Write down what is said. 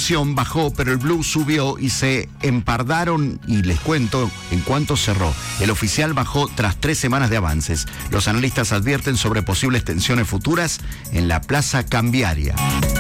acción bajó, pero el blue subió y se empardaron, y les cuento en cuánto cerró. El oficial bajó tras 3 semanas de avances. Los analistas advierten sobre posibles tensiones futuras en la plaza cambiaria.